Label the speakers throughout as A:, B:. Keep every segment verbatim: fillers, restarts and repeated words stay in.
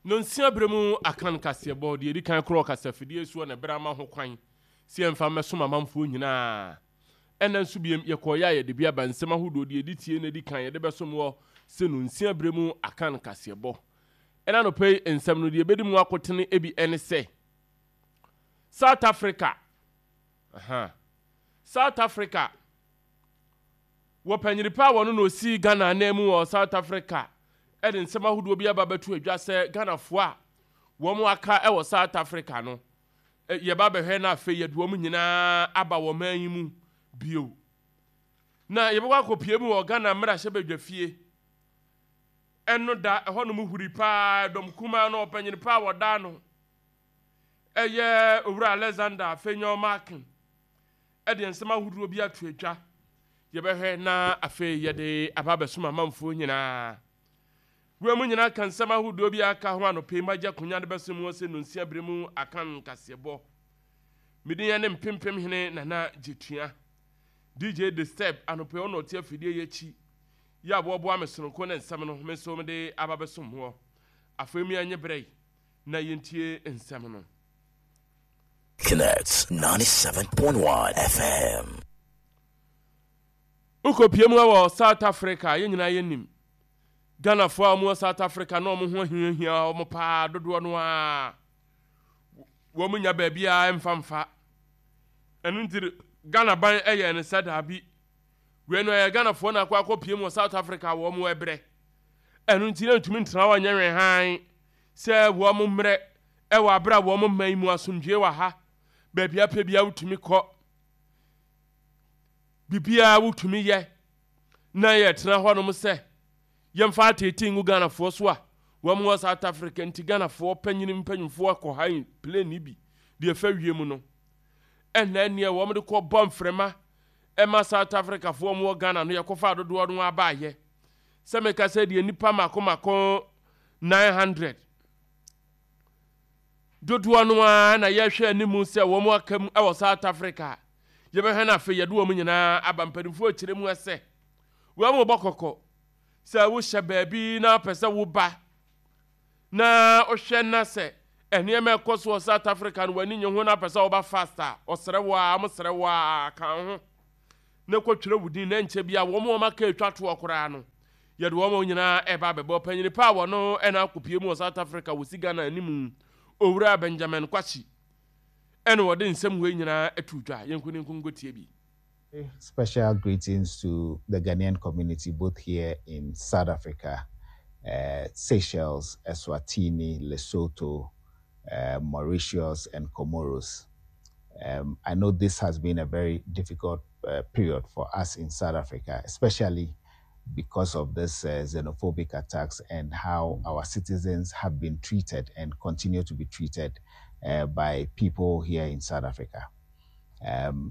A: no nsia bremu akan kasebo de edi kan kro kasafidie so na brama ho kwan si emfa meso mamamfo nyina ena nso biem yekoya ye de bia bansema hodo de edi tie na di kan ye de besom wo se no nsia bremu akan kasebo ena no pay ensam no de bedi mu akotene ebi ene se South Africa aha South Africa wo panyiripa wono no si Ghana na mu wo South Africa eden nsema hodo bia babatu adwa se Ghana fo a wo mu aka e wo South Africa no ye ba behwe na afa ye do mu nyina aba wo manyi mu bio na ye bwa kopie mu wo Ghana mra hye badwafie eno da ho no mu huri pa dom kuma no panyiripa wo da no eye owura Alexander Fenyo Markin eden nsema hodo bia atu adwa ye behwe na afa ye de ababesoma mamfo nyina Wemu nyina kan sama hudo bi aka ho anope magya kunya de besem wo se no nsia bremu akan kasebo midin ne mpempem hene nana jetua D J The Step anope ono tie afidie yechi ya bobo amesonko ne nsam no meso me de ababesom ho afemi anye brei na yentie nsam no
B: Connects ninety-seven point one F M
A: Uko piemu wa South Africa yenyina yenim Ghana fo amu South Africa no mo ho hiahia o mo pa dodo no a wo mu nya ba bia emfamfa enu ntiri Ghana ban eye ne sadabi we no ye Ghana fo na kwa akopie mu South Africa wo mo ebre enu ntiri ntumi ntra wa nyanwe han se wo mo mre e wa bra wo mo man mu asomdwe wa ha ba bia pa bia utumi ko bibia utumi ye na ye tena ho no mo se yemfa tete ngu Ghana fo so a wo mo South Africa nti Ghana fo panyini mpanyimfo akọ han plane bi de fa wiem no ena ne wo mo de ko bomfrema e ma South Africa fo mo Ghana no yekofa dodo no abaye se me ka se de nipa makomako nine hundred dodo no a na ye hwe animu se wo mo akam e wo South Africa ye be hwe na fe ye do mo nyina abampadimfo akire mu ese wo mo bokoko sa wo hye baabi na pese wo ba na o hwe na se ene me koso South Africa no wani nye ho na pese wo ba faster osere wo a mo sere wo a kan ho na kwotwere wudin na nche bia wo mo maka etwato okora no ye de wo mo nyina e ba bebo panyini pa wo no e na akopie mu South Africa wo si Ghana animu owura Benjamin Kwachi ene wo de nsem we nyina atudwa yenkuni nkungotie bi.
C: Special greetings to the Ghanaian community, both here in South Africa, uh, Seychelles, Eswatini, Lesotho, uh, Mauritius, and Comoros. Um, I know this has been a very difficult uh, period for us in South Africa, especially because of this uh, xenophobic attacks and how our citizens have been treated and continue to be treated uh, by people here in South Africa. Um,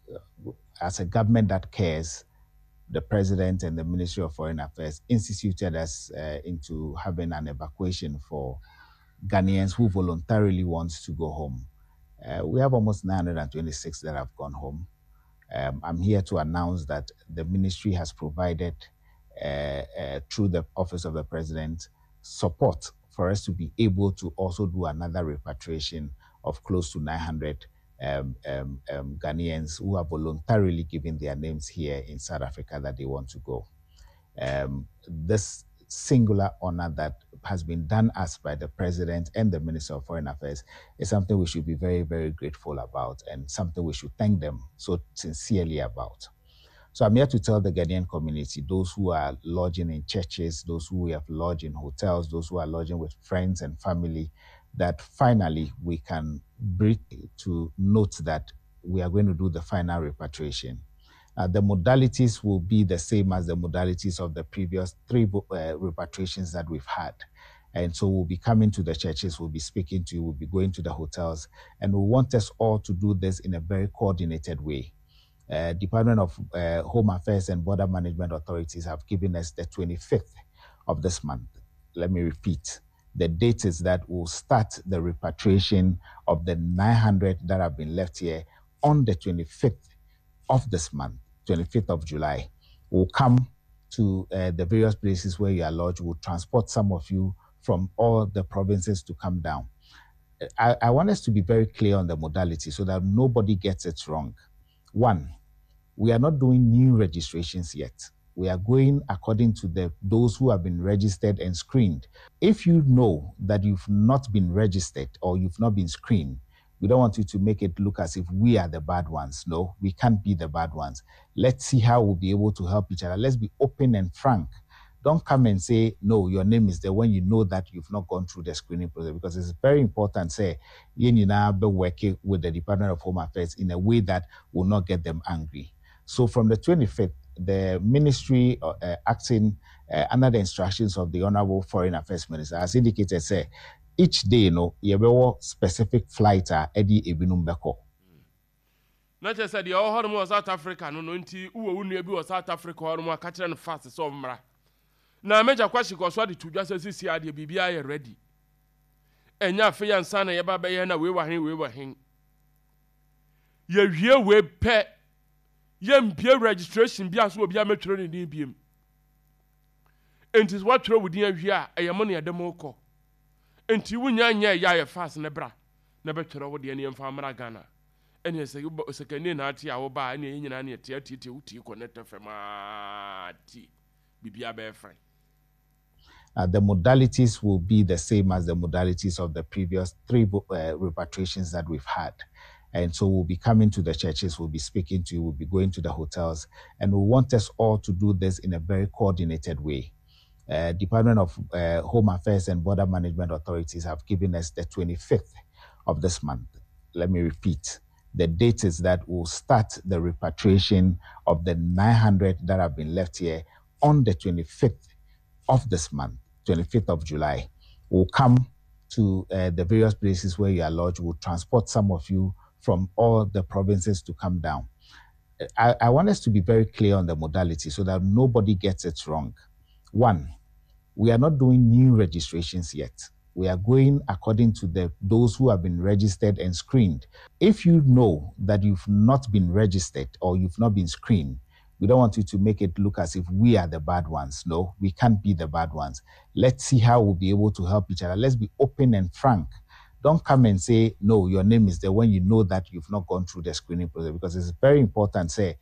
C: As a government that cares, the president and the Ministry of Foreign Affairs instituted us uh, into having an evacuation for Ghanaians who voluntarily want to go home. Uh, we have almost nine hundred twenty-six that have gone home. Um, I'm here to announce that the ministry has provided, uh, uh, through the Office of the President, support for us to be able to also do another repatriation of close to nine hundred Um, um, um, Ghanaians who are voluntarily giving their names here in South Africa that they want to go. Um, this singular honor that has been done us by the President and the Minister of Foreign Affairs is something we should be very, very grateful about and something we should thank them so sincerely about. So I'm here to tell the Ghanaian community, those who are lodging in churches, those who have lodged in hotels, those who are lodging with friends and family, that finally we can bring to note that we are going to do the final repatriation. Uh, the modalities will be the same as the modalities of the previous three uh, repatriations that we've had. And so we'll be coming to the churches, we'll be speaking to you, we'll be going to the hotels, and we want us all to do this in a very coordinated way. Uh, Department of uh, Home Affairs and Border Management Authorities have given us the twenty-fifth of this month. Let me repeat. The date is that we'll start the repatriation of the nine hundred that have been left here on the twenty-fifth of this month, twenty-fifth of July. We'll come to uh, the various places where you are lodged. We'll transport some of you from all the provinces to come down. I, I want us to be very clear on the modality so that nobody gets it wrong. One, we are not doing new registrations yet. We are going according to the those who have been registered and screened. If you know that you've not been registered or you've not been screened, we don't want you to make it look as if we are the bad ones. No, we can't be the bad ones. Let's see how we'll be able to help each other. Let's be open and frank. Don't come and say, no, your name is there when you know that you've not gone through the screening process, because it's very important, say, you need to be working with the Department of Home Affairs in a way that will not get them angry. So from the twenty-fifth, the ministry uh, acting uh, under the instructions of the Honorable Foreign Affairs Minister has indicated, say, each day, you know, you have a specific flight at Eddie Ebinum Beko.
A: Not just said, the whole was South Africa, no, no, who will be South Africa or more catching and fast as over. Now, major question was what to just as see the B B I ready. And ya fee and son, and Yabba, we were him, we were him. Ye here we pet. Yem peer registration be as will be a metro in the B M. And tis what throw with the a money at the moko. And you win ya ya fast nebra, never throw with the Indian farmer Ghana. And yes, you but second in at our bar any Indian and yet tea connected from my tea. Be a bear friend.
C: Uh, the modalities will be the same as the modalities of the previous three uh, repatriations that we've had. And so we'll be coming to the churches, we'll be speaking to you, we'll be going to the hotels, and we want us all to do this in a very coordinated way. Uh, Department of uh, Home Affairs and Border Management Authorities have given us the twenty-fifth of this month. Let me repeat. The date is that we'll start the repatriation of the nine hundred that have been left here on the twenty-fifth of this month, twenty-fifth of July. We'll come to uh, the various places where you are lodged. We'll transport some of you from all the provinces to come down. I, I want us to be very clear on the modality so that nobody gets it wrong. One, we are not doing new registrations yet. We are going according to the those who have been registered and screened. If you know that you've not been registered or you've not been screened, we don't want you to make it look as if we are the bad ones. No, we can't be the bad ones. Let's see how we'll be able to help each other. Let's be open and frank. Don't come and say, no, your name is there when you know that you've not gone through the screening process, because it's very important, say.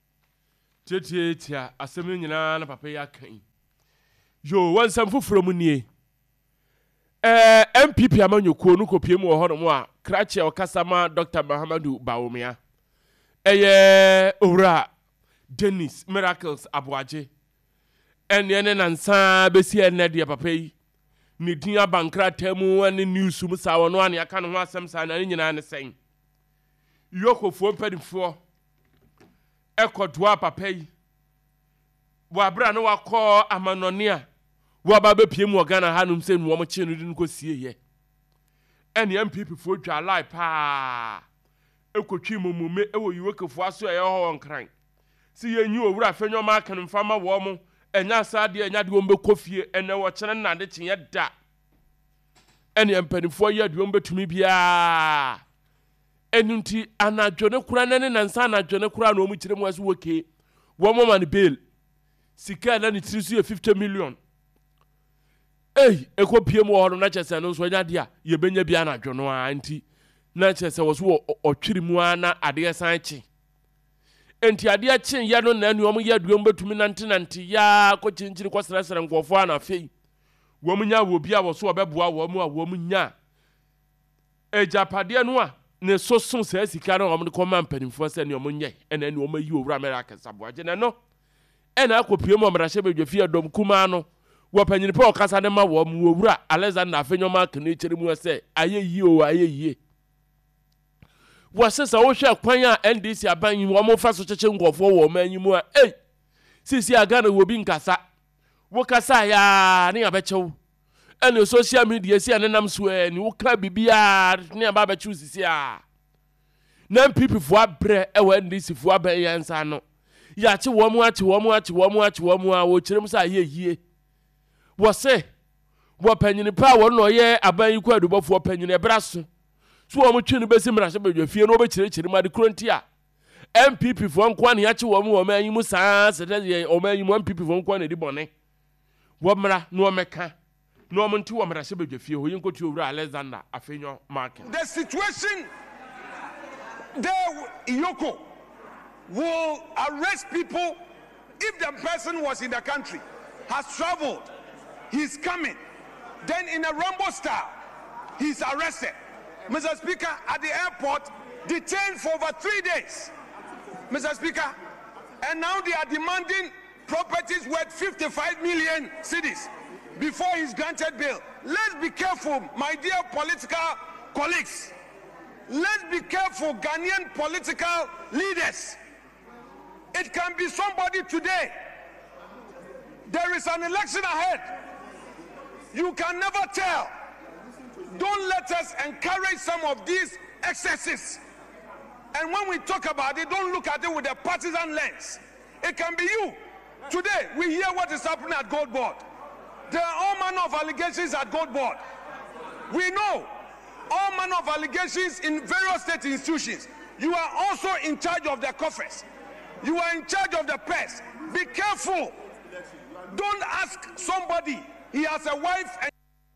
A: Tia, assembling in a papa yakin. Yo, one some from Munye. Eh, M P P among you, Konuko P M or Honomoa, Cratcher or Kasama, Doctor Mahamadou Baumia. Eh, Ora, Dennis, Miracles, Abuaje. And Yanan and Sa, Bessie and Nadia Pape. Nidia bankra temu and news musa one one ya can want some sign and in saying. Yoko for penny for Echo Dwapa pay. Wabra no call Amanonia. Wababe P M Wagana Hanum saying one chin didn't go see ye. And young people for July pa. Echo Chimu mume ewo you work for us on crying. See you knew a rough and your mark and farmer woman. And ya sadi and yad wombe coffee and no watching and it's yet that. And yam penny for yard wombe to me be a. And unti Anna Jonah Cranan and Sana Jonah Cran, which was working. One woman bill. Sika and it's you fifty million. Hey, a copy more on Natchez and also Nadia, ye benya biana Jonah auntie. Natchez was war or Chirimuana Adia Sanchi. Enti adia chin ya no na nuomu ya duombe tumi nante nante ya ko chinchiri ko sere nkofo ana fei wo munya wo bia wo so obeboa wo mu a wo munya ejapade no a ne soso se sika no omde ko ma mpanimfo se ne omunye ena ne omayi owura America saboaje ne no ena akopie mo mrahye bedwafie dom kuma no wo panyini pe okasa ne ma wo mu owura Alexander Afenyoma kene chiri mu se ayeyi o ayeyi was a ocean quanya and this ya bang you one more fast checking go for woman you more eh sisi agana will be in casa wokasa ya ni abecho and the social media see and nam swear and you can be bia near baba choose ya nine people for bre e when this for be answer no ya chi wo mu achi wo mu achi wo mu achi wo mu a wo chirem sa ye yie wo se wo panyini pa wo no ye aban yi kwa dubo for panyini e braso so wo mtwe no besi mrahye bedwafie no be kirekire ma de kronti a M P P fo nkwa ne ya chi wo mu wo man yi mu saa se de o man yi mu M P P fo nkwa ne di bone wo mra no meka no monti wa mara sebe dwafie ho yinko tu owura Alexander Afenyo Market.
D: The situation there Iyoko will arrest people if the person was in the country, has traveled, he's coming, then in a Rambo style, he's arrested. Mister Speaker, at the airport, detained for over three days. Mister Speaker, and now they are demanding properties worth fifty-five million cedis before he's granted bail. Let's be careful, my dear political colleagues. Let's be careful, Ghanaian political leaders. It can be somebody today. There is an election ahead. You can never tell. Don't let us encourage some of these excesses. And when we talk about it, don't look at it with a partisan lens. It can be you. Today, we hear what is happening at Gold Board. There are all manner of allegations at Gold Board. We know all manner of allegations in various state institutions. You are also in charge of the coffers. You are in charge of the press. Be careful. Don't ask somebody. He has a wife and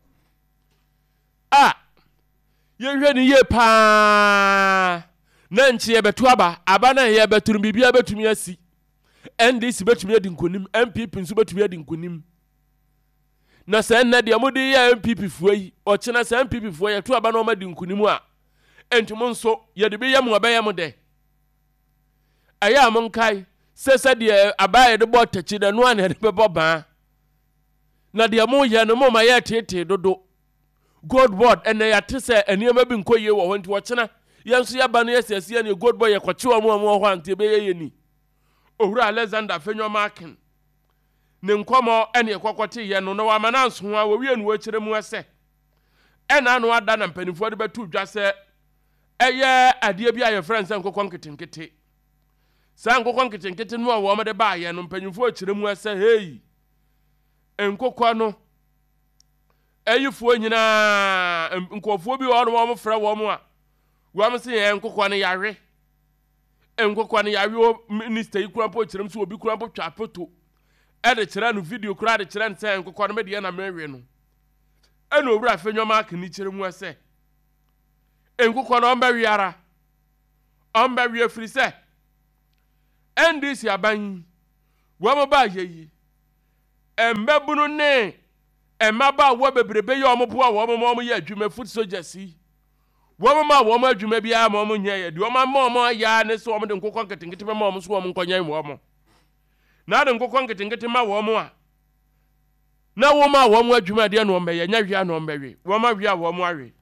A: ah ye hwe ni ye pa na nchi ye betu aba aba na ye beturu bibia betumi asi N D C betumi adi nkonim M P P nso betumi adi nkonim na se na de amodi ye M P P fuo yi o chena se M P P fuo ye tu aba na o ma di nkonim a entimo nso ye de be yam obeyam de aya monkai sese de abaye de bo tachi de no na de be boba na de mo ye no mo ma ye tete dodo Gold Board and ya tese eniema bi nkoye wo ho nti wo chena yenso ya ba no yesese ne Gold Board ye kwache wo mo mo ho ante be ye ni owura Alexander Afenyo Market ne nkomo ene ekwakote ye no no wa mananso ho a wo wie no wo kire mu ese ena no ada na mpanifo de betu dwa se eye ade bi aye friends nkokon kitenkete sa nkokon kitenkete no wo mo de ba ye no mpanifo kire mu ese hey enkokwa no eyifuo nyina nkofo bi wo no wo mo fra wo mo a wo mo se ye nkokwa no yare enkokwa no yare o minister ikura po kirem so obi kura po twa poto e de kira no video kura de kira nse nkokwa no me de na mewe no e no owura Afenyo Market ni kirem ase enkokwa no mba wiara amba wi afiri se N D C aban wo mo ba yeyi embabunu ne emaba wo bebrebe ye omo boa wo mo mo ye adwuma foot soldiers wo ma wo mo adwuma bia ma mo nya ye de wo ma mo mo ya ne so wo de nkokon ketenkete ma mo so wo mo nkonyan wo mo na de nkokon ketenkete ma wo mo a na wo ma wo mo adwuma de no mbe ye nya hwia no mbe we wo ma hwia wo mo awe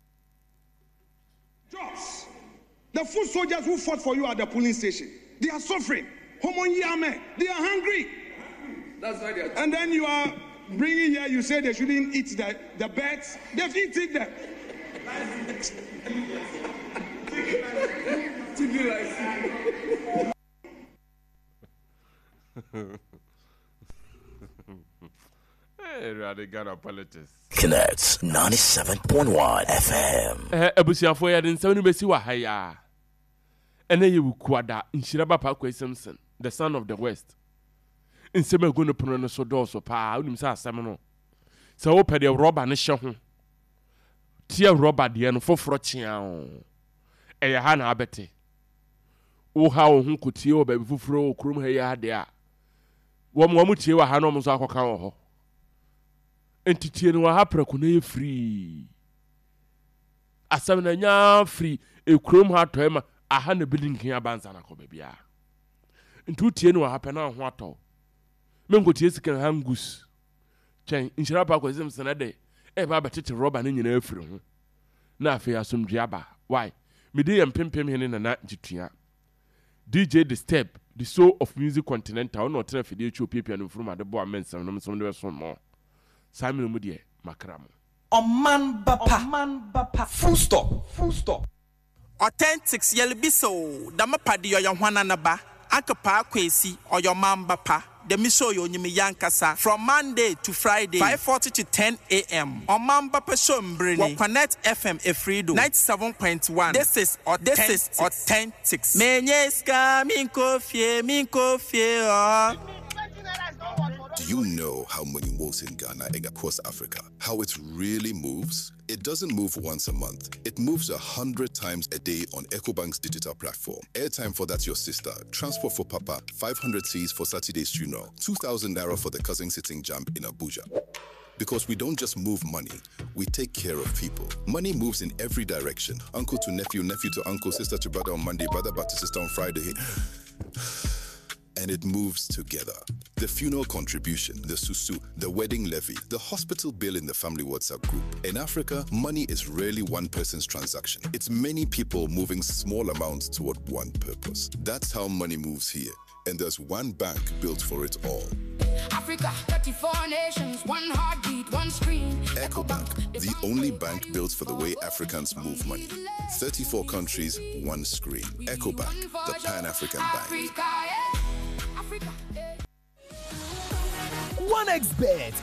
D: jobs. The foot soldiers who fought for you at the polling station, they are suffering. Homo-yame, they are hungry. That's why they are. And then you are bringing here, you say they shouldn't eat the, the birds. They've eaten them.
A: Hey, rather Ghana politics.
B: Connects ninety-seven point one F M.
A: Eh, abusiafo ya den sanu besi wa haya. Ene ye wukwada Nshiraba Parkway Simpson, the son of the West. Nseme go no pono no so do so pa, unim sa asem no. Se wo pede rubber ne hye ho. Tie rubber de no foforo chia o. Eye ha na abete. Wo ha wo hu kotie wo ba bi foforo okrum ha ya de a. Wo mo mo tie wa ha no mo so akoka wo ho. Entitie no ha prako na ye free. Asem na nya free ekrom ha toema aha na building kin abanza na ko bia. Ntu tie no ha pe na ho ato. Mengo tie sikan hangus. Chen Nshiraba Parkway Simpson na de e ba betete rubber na nyina afiri ho. Na afi asomdwe aba. Why? Me dey empempem hene na na jitua. D J The Step, the soul of music continental, no tell for the Ethiopia no from the boy men some some the so more. Simon Mudie Makramo.
E: Oman bapa. Oman bapa. Full stop. Full stop.
F: Authentics yelbiso dama padi yo hwana na ba akapa kwesi oyo mamba pa the miso yo nyimi yankasa from Monday to Friday five forty to ten a m on Mamba Pesho Mbreni Connect F M Efrido ninety-seven point one. This is this is Authentics. Menyeska minko fie minko fie oh.
G: Do you know how money moves in Ghana and across Africa? How it really moves? It doesn't move once a month. It moves a hundred times a day on EcoBank's digital platform. Airtime for That's Your Sister. Transport for Papa. five hundred C's for Saturday's funeral. two thousand naira for the cousin sitting jump in Abuja. Because we don't just move money, we take care of people. Money moves in every direction. Uncle to nephew, nephew to uncle, sister to brother on Monday, brother back to sister on Friday. And it moves together. The funeral contribution, the susu, the wedding levy, the hospital bill in the family WhatsApp group. In Africa, money is rarely one person's transaction. It's many people moving small amounts toward one purpose. That's how money moves here. And there's one bank built for it all.
H: Africa, thirty-four nations, one heartbeat, one screen.
G: EcoBank, the only bank built for the way Africans move money. thirty-four countries, one screen. EcoBank, the Pan-African Bank.
E: one X Bet.